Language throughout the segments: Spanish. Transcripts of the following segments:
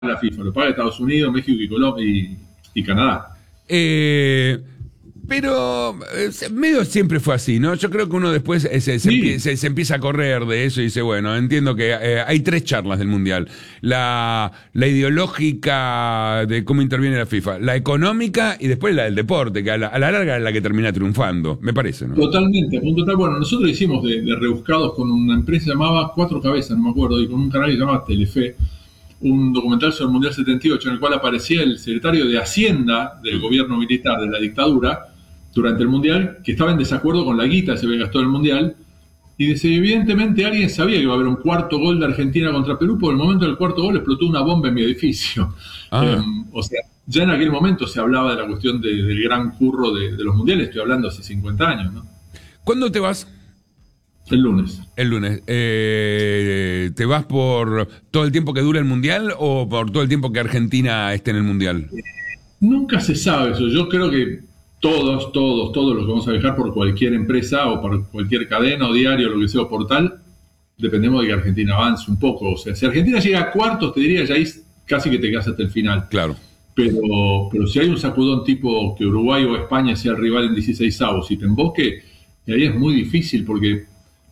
la FIFA, lo paga Estados Unidos, México y Colombia y Canadá. Pero medio siempre fue así, ¿no? Yo creo que uno después Sí, se empieza a correr de eso y dice, bueno, entiendo que hay tres charlas del Mundial. La ideológica de cómo interviene la FIFA, la económica y después la del deporte, que a la larga es la que termina triunfando, me parece, ¿no? totalmente, punto tal. Bueno, nosotros hicimos de rebuscados con una empresa llamada Cuatro Cabezas, no me acuerdo, y con un canal que se llama Telefe, un documental sobre el Mundial 78 en el cual aparecía el secretario de Hacienda del gobierno militar de la dictadura durante el Mundial, que estaba en desacuerdo con la guita que se había gastado en el Mundial, y dice, evidentemente alguien sabía que iba a haber un cuarto gol de Argentina contra Perú, porque en el momento del cuarto gol explotó una bomba en mi edificio. Ah, O sea, ya en aquel momento se hablaba de la cuestión del gran curro de los Mundiales, estoy hablando hace 50 años, ¿no? ¿cuándo te vas? El lunes. El lunes. ¿Te vas por todo el tiempo que dura el Mundial o por todo el tiempo que Argentina esté en el Mundial? Nunca se sabe eso. Yo creo que todos los que vamos a viajar por cualquier empresa o por cualquier cadena o diario, lo que sea, o portal, dependemos de que Argentina avance un poco. O sea, si Argentina llega a cuartos, te diría, ya ahí casi que te quedas hasta el final. Claro. Pero si hay un sacudón tipo que Uruguay o España sea el rival en 16avos y te embosque, ahí es muy difícil porque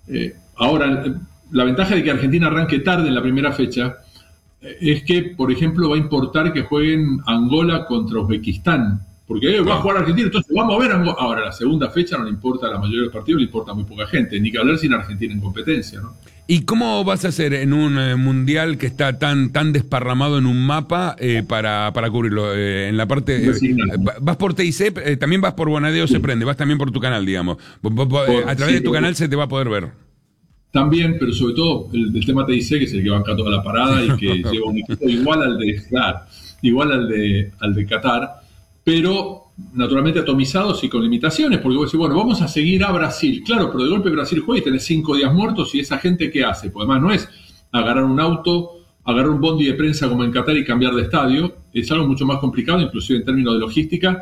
ahora la ventaja de que Argentina arranque tarde en la primera fecha es que, por ejemplo, va a importar que jueguen Angola contra Uzbekistán. Porque va a jugar Argentina, entonces vamos a ver Angola. Ahora, la segunda fecha no le importa a la mayoría de los partidos, le importa a muy poca gente. Ni que hablar sin Argentina en competencia, ¿no? ¿Y cómo vas a hacer en un mundial que está tan desparramado en un mapa para cubrirlo? En la parte. ¿Vas por TIC? También vas por Bonadeo Sí. se prende, vas también por tu canal, digamos. A través de tu canal se te va a poder ver. También, pero sobre todo el tema TIC, que es el que banca toda la parada y que lleva un equipo igual al de, claro, igual al de Qatar, pero naturalmente atomizados y con limitaciones, porque vos decís, bueno, vamos a seguir a Brasil. Claro, pero de golpe Brasil juega y tenés 5 días muertos y esa gente ¿qué hace? Pues además no es agarrar un auto, agarrar un bondi de prensa como en Qatar y cambiar de estadio, es algo mucho más complicado, inclusive en términos de logística.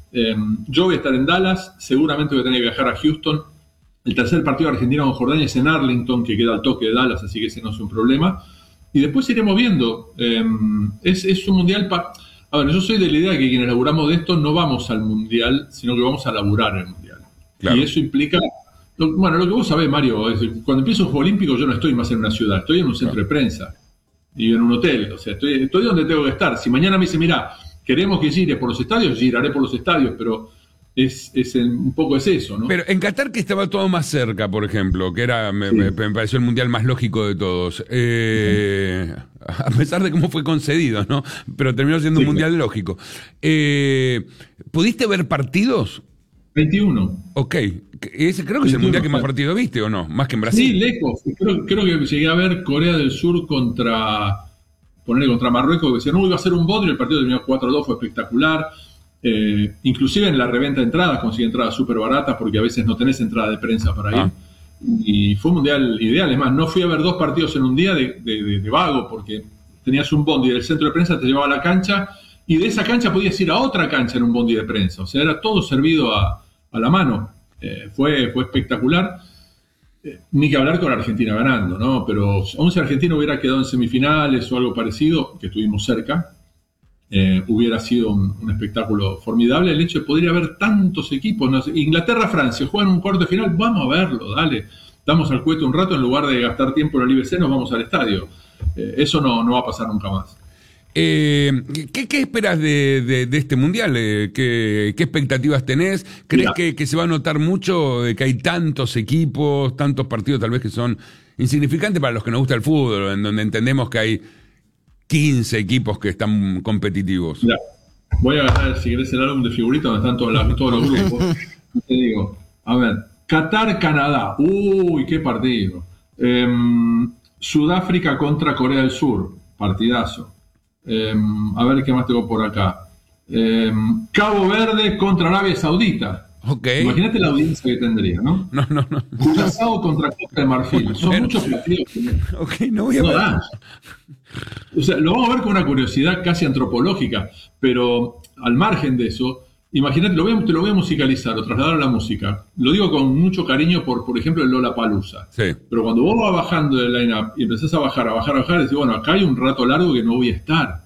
Yo voy a estar en Dallas, seguramente voy a tener que viajar a Houston. El tercer partido de Argentina con Jordania es en Arlington, que queda al toque de Dallas, así que ese no es un problema. Y después iremos viendo. Es un mundial A ver, yo soy de la idea que quienes laburamos de esto no vamos al mundial, sino que vamos a laburar el mundial. Claro. Y eso implica... Bueno, lo que vos sabés, Mario, es decir, cuando empiezo un Juego Olímpico yo no estoy más en una ciudad, estoy en un centro de prensa y en un hotel. O sea, estoy donde tengo que estar. Si mañana me dice, mira, queremos que gire por los estadios, giraré por los estadios, pero... un poco es eso, ¿no? Pero en Qatar, que estaba todo más cerca, por ejemplo, que era Sí. me pareció el mundial más lógico de todos, a pesar de cómo fue concedido, ¿no? Pero terminó siendo Sí, un mundial lógico. ¿Pudiste ver partidos? 21. Ok. Ese creo que es el 21, mundial que más claro. partidos viste, ¿o no? Más que en Sí, Brasil. lejos. Creo que llegué a ver Corea del Sur contra Marruecos, que decía, no, iba a ser un bodrio, el partido terminó 4-2, fue espectacular. Inclusive en la reventa de entradas, conseguí entradas súper baratas porque a veces no tenés entrada de prensa para ir. Ah. Y fue un mundial ideal. Es más, no fui a ver 2 partidos en un día de vago porque tenías un bondi del centro de prensa, te llevaba a la cancha y de esa cancha podías ir a otra cancha en un bondi de prensa. O sea, era todo servido a la mano. Fue espectacular. Ni que hablar con Argentina ganando, ¿no? Pero aún si Argentina hubiera quedado en semifinales o algo parecido, que estuvimos cerca, hubiera sido un espectáculo formidable. El hecho de poder haber tantos equipos, no sé, Inglaterra-Francia juegan un cuarto de final, vamos a verlo, dale, damos al cohete un rato en lugar de gastar tiempo en el IBC, nos vamos al estadio. Eso no va a pasar nunca más. ¿Qué esperas de este mundial? ¿Qué expectativas tenés? ¿Crees Mira, que se va a notar mucho de que hay tantos equipos, tantos partidos tal vez que son insignificantes para los que nos gusta el fútbol, en donde entendemos que hay 15 equipos que están competitivos? mira, voy a agarrar, si querés, el álbum de figuritas donde están todos los grupos. Te digo, a ver, Qatar-Canadá, uy, qué partido. Sudáfrica contra Corea del Sur, partidazo. A ver qué más tengo por acá. Cabo Verde contra Arabia Saudita. Ok. Imagínate la audiencia que tendría, ¿no? No. Curazao contra Costa de Marfil. Son Bueno. muchos partidos que Ok, no voy a no ver. dan. O sea, lo vamos a ver con una curiosidad casi antropológica, pero al margen de eso, imagínate, te lo voy a musicalizar o trasladar a la música. Lo digo con mucho cariño por ejemplo, el Lollapalooza. Sí. Pero cuando vos vas bajando del line-up y empezás a bajar, decís, bueno, acá hay un rato largo que no voy a estar.